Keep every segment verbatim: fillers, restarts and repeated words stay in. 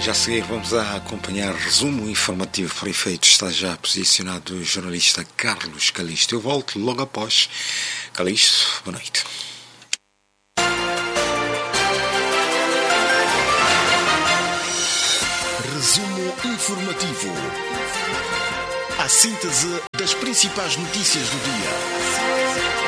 Já a seguir vamos a acompanhar resumo informativo por efeito. Está já posicionado o jornalista Carlos Calixto. Eu volto logo após. Calixto, boa noite. Resumo informativo. A síntese das principais notícias do dia.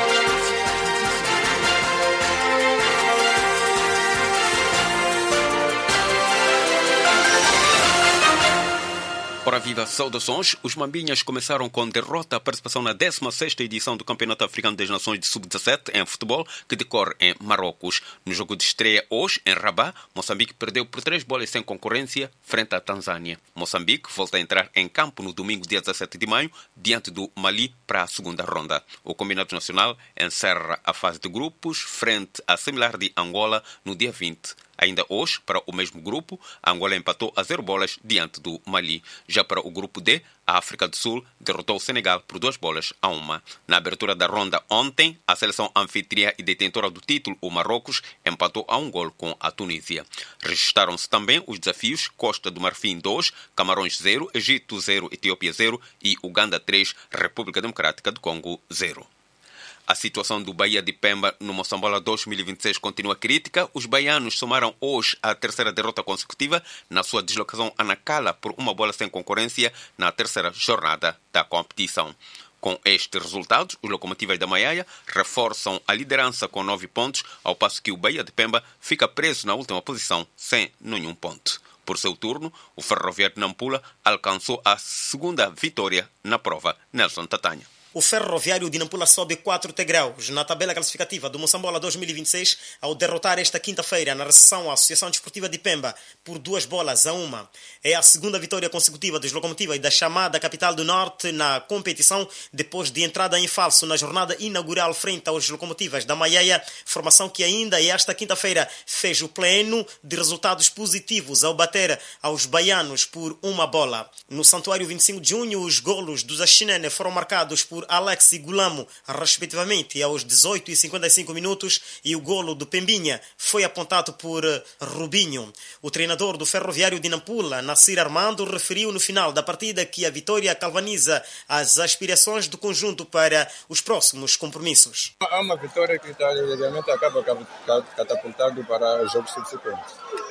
Ora viva, saudações. Os Mambinhas começaram com derrota a participação na décima sexta edição do Campeonato Africano das Nações de sub dezassete em futebol, que decorre em Marrocos. No jogo de estreia hoje, em Rabat, Moçambique perdeu por três bolas sem concorrência frente à Tanzânia. Moçambique volta a entrar em campo no domingo, dia dezassete de maio, diante do Mali para a segunda ronda. O combinado nacional encerra a fase de grupos frente à similar de Angola no dia vinte. Ainda hoje, para o mesmo grupo, a Angola empatou a zero bolas diante do Mali. Já para o grupo D, a África do Sul derrotou o Senegal por duas bolas a uma. Na abertura da ronda ontem, a seleção anfitriã e detentora do título, o Marrocos, empatou a um gol com a Tunísia. Registaram-se também os desafios Costa do Marfim dois, Camarões zero, Egito zero, Etiópia zero e Uganda três, República Democrática do Congo zero. A situação do Bahia de Pemba no Moçambola dois mil e vinte e seis continua crítica. Os baianos somaram hoje a terceira derrota consecutiva na sua deslocação a Nacala por uma bola sem concorrência na terceira jornada da competição. Com estes resultados, os Locomotivas da Maiaia reforçam a liderança com nove pontos, ao passo que o Bahia de Pemba fica preso na última posição sem nenhum ponto. Por seu turno, o Ferroviário de Nampula alcançou a segunda vitória na prova Nelson Tatanha. O Ferroviário de Nampula sobe quatro degraus na tabela classificativa do Moçambola dois mil e vinte e seis ao derrotar esta quinta-feira na recepção à Associação Desportiva de Pemba por duas bolas a uma. É a segunda vitória consecutiva dos Locomotivas da chamada Capital do Norte na competição, depois de entrada em falso na jornada inaugural frente aos Locomotivas da Maiaia, formação que ainda esta quinta-feira fez o pleno de resultados positivos ao bater aos baianos por uma bola. No Santuário vinte e cinco de junho, os golos dos Axinene foram marcados por Alex e Gulamo, respectivamente, aos dezoito e cinquenta e cinco minutos, e o golo do Pembinha foi apontado por Rubinho. O treinador do Ferroviário de Nampula, Nassir Armando, referiu no final da partida que a vitória galvaniza as aspirações do conjunto para os próximos compromissos. É uma vitória que obviamente acaba catapultando para jogos subsequentes.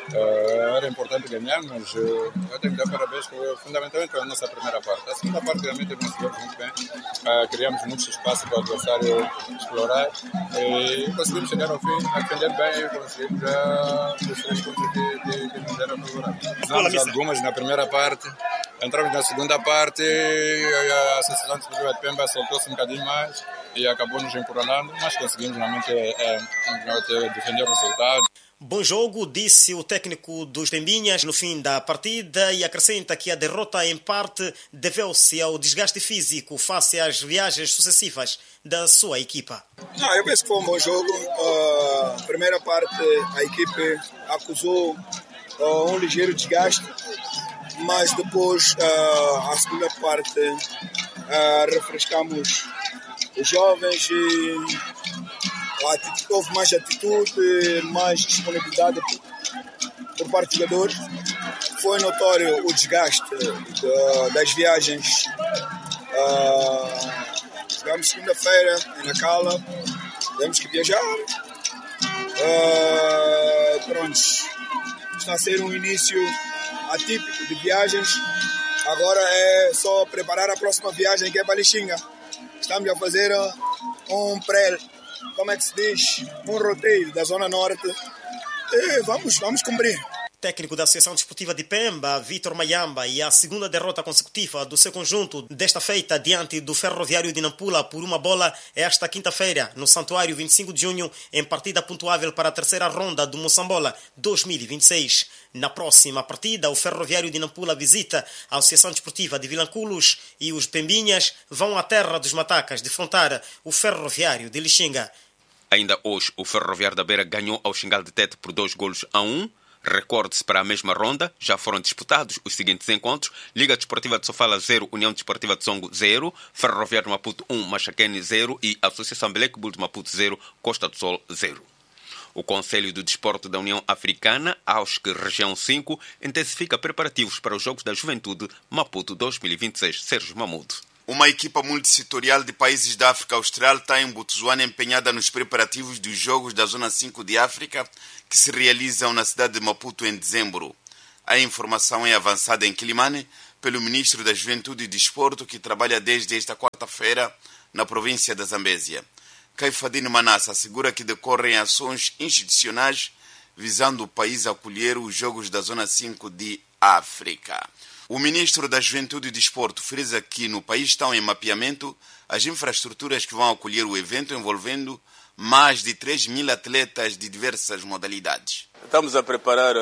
Uh, era importante ganhar, mas uh, eu tenho que dar parabéns fundamentalmente para a nossa primeira parte. A segunda parte realmente conseguimos muito bem. Uh, criamos muito espaço para o adversário explorar e conseguimos chegar ao fim, a defender bem e conseguimos já os três pontos que, que, que nos deram favoráveis. Fizemos algumas na primeira parte, entramos na segunda parte e a Associação Desportiva de Pemba soltou-se um bocadinho mais e acabou nos empurrando, mas conseguimos realmente é, é, defender o resultado. Bom jogo, disse o técnico dos Pembinhas no fim da partida e acrescenta que a derrota em parte deveu-se ao desgaste físico face às viagens sucessivas da sua equipa. Não, eu penso que foi um bom jogo. A uh, primeira parte a equipe acusou uh, um ligeiro desgaste, mas depois uh, a segunda parte uh, refrescamos os jovens e houve mais atitude, mais disponibilidade por parte dos jogadores. Foi notório o desgaste de, das viagens. Uh, chegamos segunda-feira em Nacala, temos que viajar. Uh, pronto, está a ser um início atípico de viagens. Agora é só preparar a próxima viagem, que é para Lixinga. Estamos a fazer um pré como é que se diz, um roteiro da Zona Norte e vamos, vamos cumprir. Técnico da Associação Desportiva de Pemba, Vítor Mayamba, e a segunda derrota consecutiva do seu conjunto desta feita diante do Ferroviário de Nampula por uma bola esta quinta-feira no Santuário vinte e cinco de junho em partida pontuável para a terceira ronda do Moçambola dois mil e vinte e seis. Na próxima partida, o Ferroviário de Nampula visita a Associação Desportiva de Vilanculos e os Pembinhas vão à terra dos Matacas defrontar o Ferroviário de Lixinga. Ainda hoje, o Ferroviário da Beira ganhou ao Xingal de Tete por dois golos a um. Recorde-se para a mesma ronda, já foram disputados os seguintes encontros: Liga Desportiva de Sofala zero, União Desportiva de Songo zero, Ferroviário de Maputo um, Machaquene zero e Associação Belec Bull de Maputo zero, Costa do Sol zero. O Conselho do Desporto da União Africana, A U S C Região cinco, intensifica preparativos para os Jogos da Juventude Maputo dois mil e vinte e seis. Sérgio Mamudo. Uma equipa multissetorial de países da África Austral está em Botsuana empenhada nos preparativos dos Jogos da Zona cinco de África que se realizam na cidade de Maputo em dezembro. A informação é avançada em Quilimane pelo Ministro da Juventude e Desporto, que trabalha desde esta quarta-feira na província da Zambésia. Caifadine Manassa assegura que decorrem ações institucionais visando o país acolher os Jogos da Zona cinco de África. O Ministro da Juventude e Desporto frisa que no país estão em mapeamento as infraestruturas que vão acolher o evento, envolvendo mais de três mil atletas de diversas modalidades. Estamos a preparar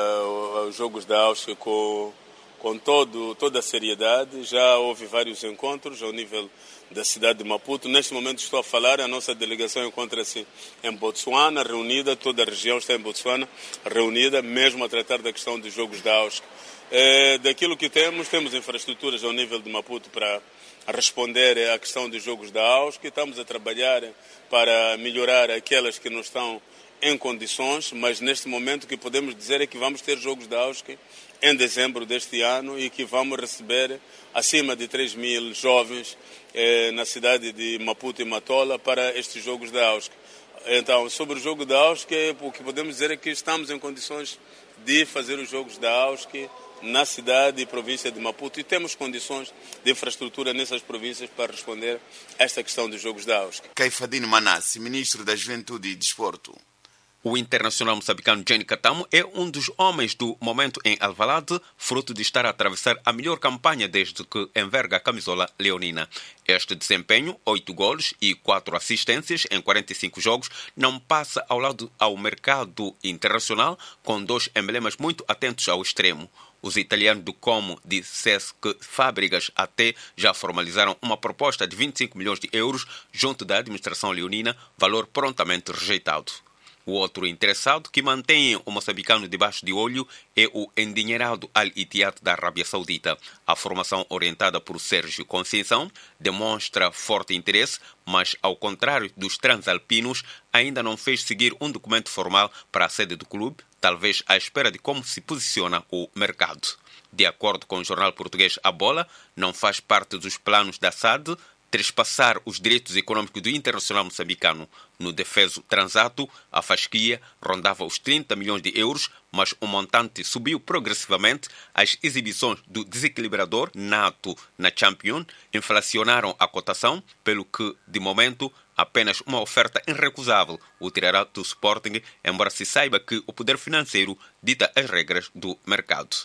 uh, os Jogos da A U S C com, com todo, toda a seriedade. Já houve vários encontros ao nível da cidade de Maputo. Neste momento estou a falar, a nossa delegação encontra-se em Botsuana, reunida, toda a região está em Botsuana, reunida, mesmo a tratar da questão dos Jogos da A U S C. É, daquilo que temos, temos infraestruturas ao nível de Maputo para responder à questão dos Jogos da A U S C, que estamos a trabalhar para melhorar aquelas que não estão em condições, mas neste momento o que podemos dizer é que vamos ter Jogos da A U S C em dezembro deste ano e que vamos receber acima de três mil jovens eh, na cidade de Maputo e Matola para estes Jogos da A U S C. Então, sobre o jogo da A U S C, o que podemos dizer é que estamos em condições de fazer os Jogos da A U S C na cidade e província de Maputo e temos condições de infraestrutura nessas províncias para responder a esta questão dos Jogos da A U S C. Caifadine Manassi, Ministro da Juventude e Desporto. O internacional moçambicano Jenny Katamo é um dos homens do momento em Alvalade, fruto de estar a atravessar a melhor campanha desde que enverga a camisola leonina. Este desempenho, oito golos e quatro assistências em quarenta e cinco jogos, não passa ao lado ao mercado internacional, com dois emblemas muito atentos ao extremo. Os italianos do Como de Cesc Fábricas até já formalizaram uma proposta de vinte e cinco milhões de euros junto da administração leonina, valor prontamente rejeitado. O outro interessado que mantém o moçambicano debaixo de olho é o endinheirado Al-Ittihad da Arábia Saudita. A formação orientada por Sérgio Conceição demonstra forte interesse, mas, ao contrário dos transalpinos, ainda não fez seguir um documento formal para a sede do clube, talvez à espera de como se posiciona o mercado. De acordo com o jornal português A Bola, não faz parte dos planos da S A D trespassar os direitos econômicos do internacional moçambicano. No defeso transato, a fasquia rondava os trinta milhões de euros, mas o montante subiu progressivamente. As exibições do desequilibrador nato na Champions inflacionaram a cotação, pelo que, de momento, apenas uma oferta irrecusável o tirará do Sporting, embora se saiba que o poder financeiro dita as regras do mercado.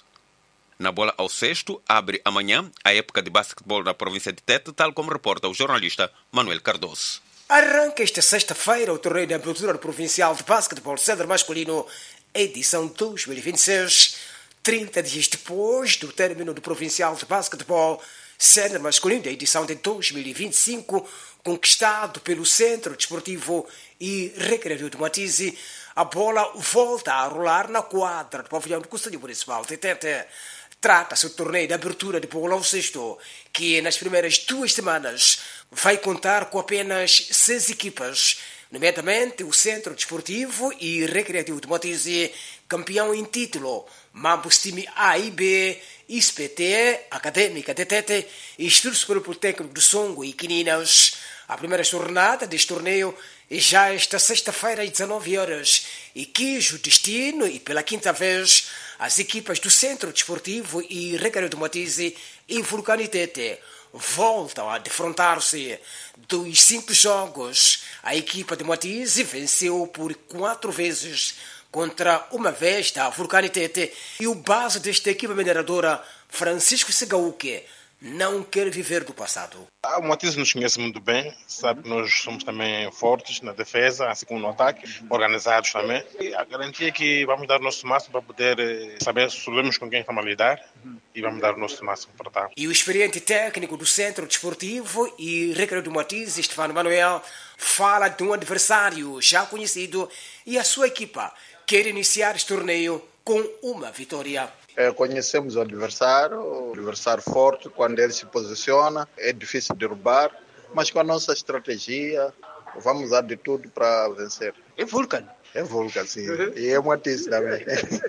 Na bola ao sexto, abre amanhã a época de basquetebol na província de Tete, tal como reporta o jornalista Manuel Cardoso. Arranca esta sexta-feira o torneio de abertura provincial de basquetebol sénior masculino, edição dois mil e vinte e seis, trinta dias depois do término do provincial de basquetebol sénior masculino da edição de dois mil e vinte e cinco, conquistado pelo Centro Desportivo e Recreativo de Matize. A bola volta a rolar na quadra do pavilhão do Conselho Municipal de Tete. Trata-se do torneio de abertura de bola ao sexto, que nas primeiras duas semanas vai contar com apenas seis equipas, nomeadamente o Centro Desportivo e Recreativo de Matize, campeão em título, Mambos time A e B, I S P T, Académica de Tete e Instituto Superior Politécnico de Songo e Quininas. A primeira jornada deste torneio é já esta sexta-feira às dezenove horas e quis o destino e pela quinta vez as equipas do Centro Desportivo e Recreativo de Matize e Vulcanitete voltam a defrontar-se. Dos cinco jogos, a equipa de Matize venceu por quatro vezes contra uma vez da Vulcanitete e o base desta equipa mineradora, Francisco Segauque, não quer viver do passado. O Matize nos conhece muito bem, sabe que nós somos também fortes na defesa, assim como no ataque, organizados também. E a garantia é que vamos dar o nosso máximo para poder saber se sabemos com quem estamos a lidar e vamos dar o nosso máximo para tal. E o experiente técnico do Centro Desportivo e Recreativo do Matize, Stefano Manuel, fala de um adversário já conhecido e a sua equipa quer iniciar este torneio com uma vitória. É, conhecemos o adversário, o adversário forte, quando ele se posiciona, é difícil derrubar, mas com a nossa estratégia, vamos dar de tudo para vencer. É Vulcan. É Vulcan, sim. Uhum. E é Moatize também.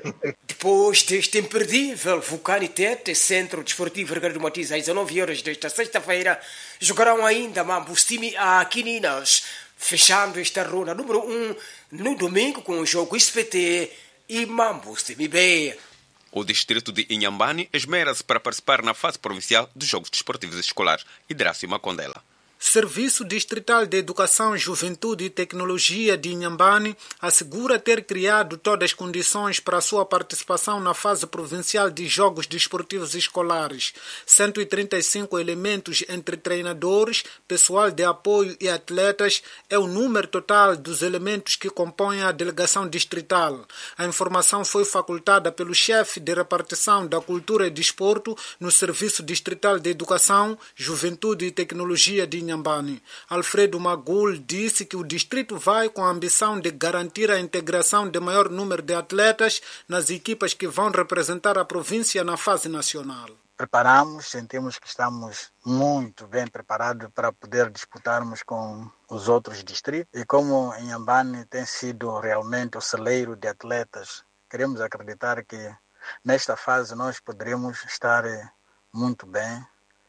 Depois deste imperdível Vulcano e Tete, Centro Desportivo Ricardo Moatize, às dezenove horas desta sexta-feira, jogarão ainda Mambus time a Quininas, fechando esta ronda número um no domingo com o jogo S P T e Mambus time B. O distrito de Inhambane esmera-se para participar na fase provincial dos Jogos Desportivos Escolares. Hidrácio Macondela. Serviço Distrital de Educação, Juventude e Tecnologia de Inhambane assegura ter criado todas as condições para a sua participação na fase provincial de Jogos Desportivos Escolares. cento e trinta e cinco elementos entre treinadores, pessoal de apoio e atletas é o número total dos elementos que compõem a delegação distrital. A informação foi facultada pelo chefe de repartição da Cultura e Desporto no Serviço Distrital de Educação, Juventude e Tecnologia de Inhambane. Alfredo Magul disse que o distrito vai com a ambição de garantir a integração de maior número de atletas nas equipas que vão representar a província na fase nacional. Preparamos, sentimos que estamos muito bem preparados para poder disputarmos com os outros distritos. E como Inhambane tem sido realmente o celeiro de atletas, queremos acreditar que nesta fase nós poderemos estar muito bem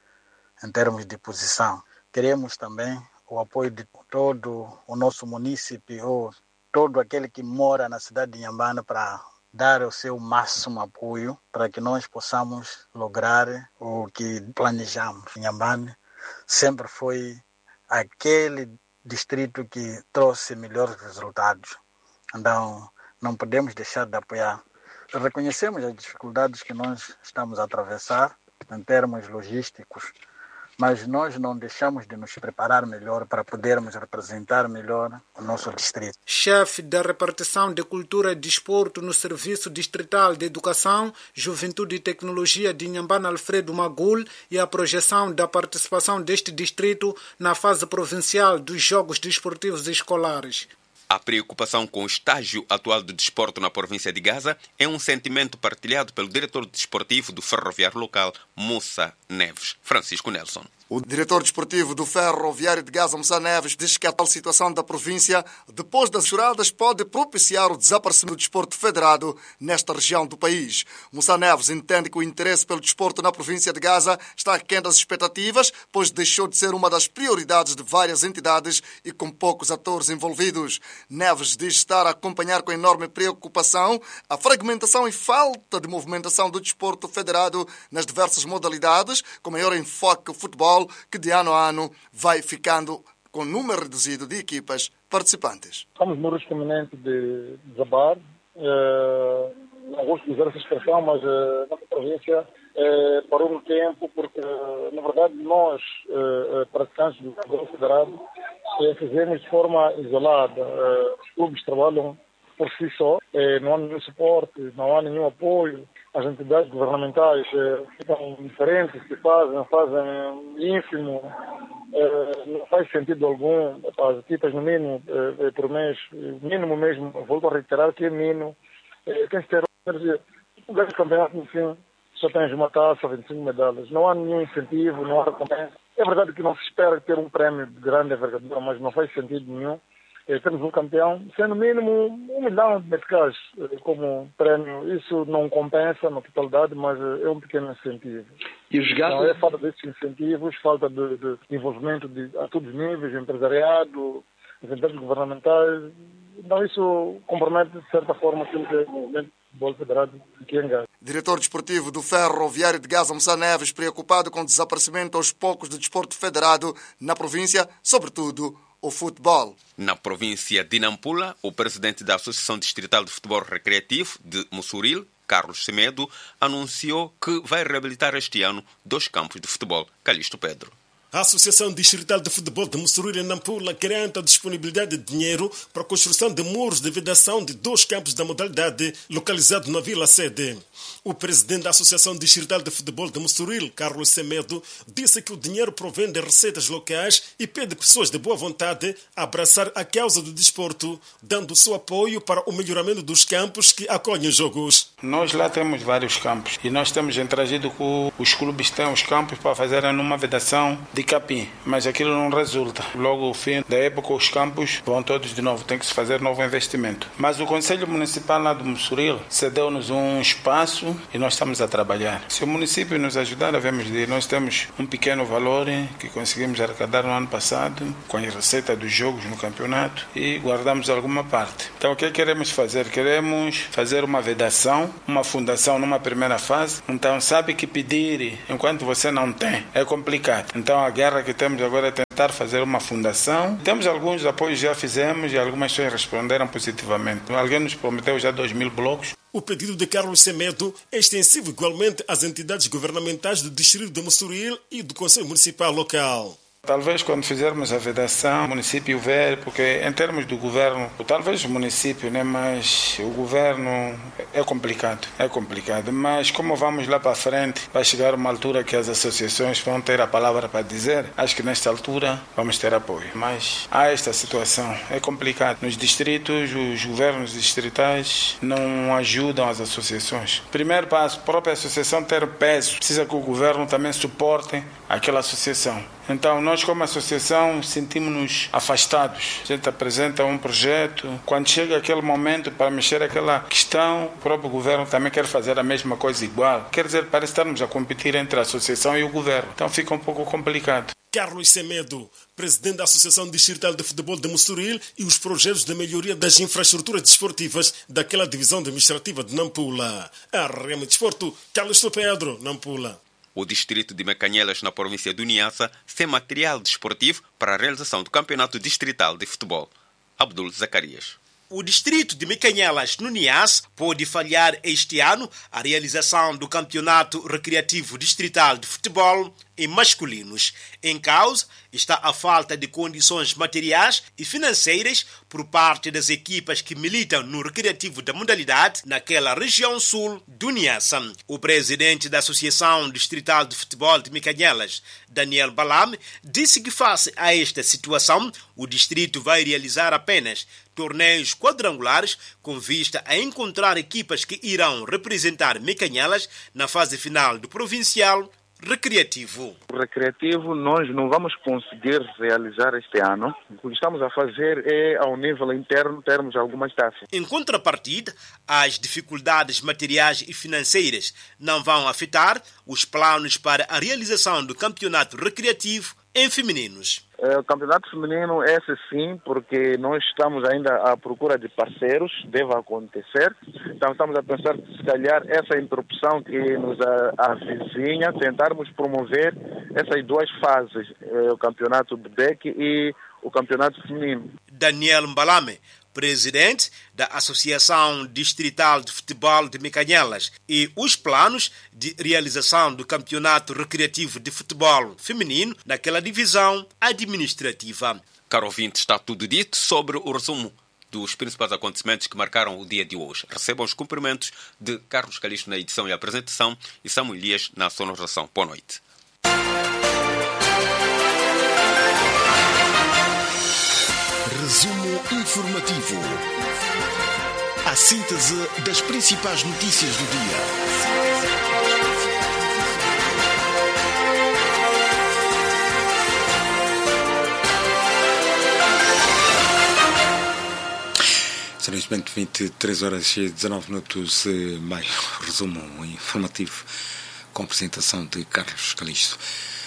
em termos de posição. Queremos também o apoio de todo o nosso município, ou todo aquele que mora na cidade de Inhambane, para dar o seu máximo apoio para que nós possamos lograr o que planejamos. Inhambane sempre foi aquele distrito que trouxe melhores resultados. Então, não podemos deixar de apoiar. Reconhecemos as dificuldades que nós estamos a atravessar em termos logísticos, mas nós não deixamos de nos preparar melhor para podermos representar melhor o nosso distrito. Chefe da repartição de Cultura e Desporto no Serviço Distrital de Educação, Juventude e Tecnologia de Inhambane, Alfredo Magul, e a projeção da participação deste distrito na fase provincial dos Jogos Desportivos Escolares. A preocupação com o estágio atual do desporto na província de Gaza é um sentimento partilhado pelo diretor desportivo do ferroviário local, Moussa Neves. Francisco Nelson. O diretor desportivo do Ferroviário de Gaza, Moussa Neves, diz que a atual situação da província, depois das churadas, pode propiciar o desaparecimento do desporto federado nesta região do país. Moussa Neves entende que o interesse pelo desporto na província de Gaza está aquém das expectativas, pois deixou de ser uma das prioridades de várias entidades e com poucos atores envolvidos. Neves diz estar a acompanhar com enorme preocupação a fragmentação e falta de movimentação do desporto federado nas diversas modalidades, com maior enfoque no futebol, que de ano a ano vai ficando com número reduzido de equipas participantes. Estamos no risco iminente de desabar. Uh, não gosto de usar essa expressão, mas uh, na província uh, parou um tempo, porque, uh, na verdade, nós, uh, praticantes do futebol federado, uh, fizemos de forma isolada. Uh, os clubes trabalham por si só, uh, não há nenhum suporte, não há nenhum apoio. As entidades governamentais eh, ficam diferentes, que fazem, fazem ínfimo, eh, não faz sentido algum. As equipas, no mínimo, eh, por mês, mínimo mesmo, volto a reiterar que é mínimo, eh, tem que ter energia. O grande campeonato, no fim, só tens uma taça, vinte e cinco medalhas. Não há nenhum incentivo, não há recompensa. É verdade que não se espera ter um prémio de grande envergadura, mas não faz sentido nenhum. Temos um campeão, sendo mínimo um milhão de meticais como prémio. Isso não compensa na totalidade, mas é um pequeno incentivo. E os gastos? Então, é falta desses incentivos, falta de, de envolvimento de, a todos os níveis, empresariado, entidades governamentais. Então isso compromete, de certa forma, sempre o movimento de futebol federado aqui em Gaza. Diretor desportivo do Ferroviário de Gaza, Moussa Neves, preocupado com o desaparecimento aos poucos do desporto federado na província, sobretudo o futebol. Na província de Nampula, o presidente da Associação Distrital de Futebol Recreativo de Mussuril, Carlos Semedo, anunciou que vai reabilitar este ano dois campos de futebol. Calixto Pedro. A Associação Distrital de Futebol de Mussuril e Nampula garante a disponibilidade de dinheiro para a construção de muros de vedação de dois campos da modalidade localizados na Vila Sede. O presidente da Associação Distrital de Futebol de Mussuril, Carlos Semedo, disse que o dinheiro provém de receitas locais e pede pessoas de boa vontade a abraçar a causa do desporto, dando seu apoio para o melhoramento dos campos que acolhem os jogos. Nós lá temos vários campos e nós temos interagido com os clubes que têm os campos para fazerem uma vedação de capim, mas aquilo não resulta. Logo ao fim da época os campos vão todos de novo, tem que se fazer novo investimento. Mas o Conselho Municipal lá do Mussuril cedeu-nos um espaço e nós estamos a trabalhar. Se o município nos ajudar, devemos ir. Nós temos um pequeno valor que conseguimos arrecadar no ano passado com a receita dos jogos no campeonato e guardamos alguma parte. Então o que queremos fazer? Queremos fazer uma vedação, uma fundação numa primeira fase. Então sabe que pedir enquanto você não tem é complicado. Então a guerra que temos agora é tentar fazer uma fundação. Temos alguns apoios, já fizemos e algumas pessoas responderam positivamente. Alguém nos prometeu já dois mil blocos. O pedido de Carlos Semedo é extensivo igualmente às entidades governamentais do Distrito de Mussuril e do Conselho Municipal local. Talvez quando fizermos a vedação, o município ver, porque em termos do governo, talvez o município, né, mas o governo é complicado, é complicado. Mas como vamos lá para frente, vai chegar uma altura que as associações vão ter a palavra para dizer, acho que nesta altura vamos ter apoio. Mas há esta situação, é complicado. Nos distritos, os governos distritais não ajudam as associações. Primeiro, para a própria associação ter peso, precisa que o governo também suporte aquela associação. Então, nós como associação sentimos-nos afastados. A gente apresenta um projeto, quando chega aquele momento para mexer aquela questão, o próprio governo também quer fazer a mesma coisa igual. Quer dizer, parece estarmos a competir entre a associação e o governo. Então fica um pouco complicado. Carlos Semedo, presidente da Associação Distrital de Futebol de Mussuril e os projetos de melhoria das infraestruturas desportivas daquela divisão administrativa de Nampula. A R M Desporto, Carlos Pedro, Nampula. O distrito de Mecanhelas, na província de Niassa, sem material desportivo para a realização do campeonato distrital de futebol. Abdul Zacarias. O distrito de Mecanhelas, no Niassa, pode falhar este ano a realização do campeonato recreativo distrital de futebol em masculinos. Em causa está a falta de condições materiais e financeiras por parte das equipas que militam no recreativo da modalidade naquela região sul do Niassa. O presidente da Associação Distrital de Futebol de Mecanhelas, Daniel Balame, disse que face a esta situação, o distrito vai realizar apenas torneios quadrangulares com vista a encontrar equipas que irão representar Mecanhelas na fase final do provincial recreativo. O recreativo nós não vamos conseguir realizar este ano. O que estamos a fazer é, ao nível interno, termos algumas taxas. Em contrapartida, as dificuldades materiais e financeiras não vão afetar os planos para a realização do campeonato recreativo em femininos. O campeonato feminino, esse sim, porque nós estamos ainda à procura de parceiros, deve acontecer. Então estamos a pensar que se calhar essa interrupção que nos avizinha, tentarmos promover essas duas fases, o campeonato de B E C e o campeonato feminino. Daniel Mbalame, presidente da Associação Distrital de Futebol de Mecanhelas, e os planos de realização do Campeonato Recreativo de Futebol Feminino naquela divisão administrativa. Caro ouvinte, está tudo dito sobre o resumo dos principais acontecimentos que marcaram o dia de hoje. Recebam os cumprimentos de Carlos Calixto na edição e apresentação e Samuel Elias na sonorização. Boa noite. Resumo informativo. A síntese das principais notícias do dia. São neste momento vinte e três horas e dezanove minutos, mais resumo informativo com a apresentação de Carlos Calixto.